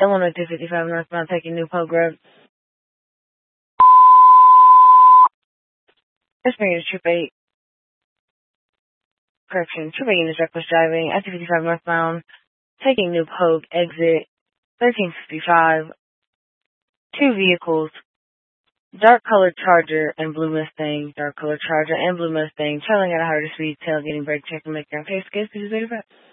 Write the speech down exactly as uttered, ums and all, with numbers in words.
Illinois two fifty-five northbound, taking New Pogue Road. This being is Troop eight. Correction, Troop eight is reckless driving at two fifty-five northbound, taking New Pogue, exit thirteen fifty-five. Two vehicles, dark colored Charger and blue Mustang, dark colored Charger and blue Mustang, traveling at a higher speed, tailgating, brake check, and making our case. Case, please,